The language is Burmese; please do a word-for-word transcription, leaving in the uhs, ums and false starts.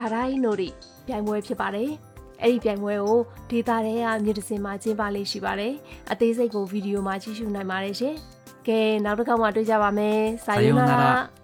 ရိုင်းနိုရီပြိုင်ပွဲဖြစ်ပါတယ်။အဲ့ဒီပြိုင်ပွဲကိုဒေတာထဲကမြေတစင်မှာကျင်းပလေးရှိပါတယ်။အသေးစိတ်ကိုဗီဒီယိုမှာကြည့်ရှုနိုင်ပါတယ်ရှင်။ကဲနောက်တစ်ခါမှတွေ့ကြပါမယ်။စာယူနာရာ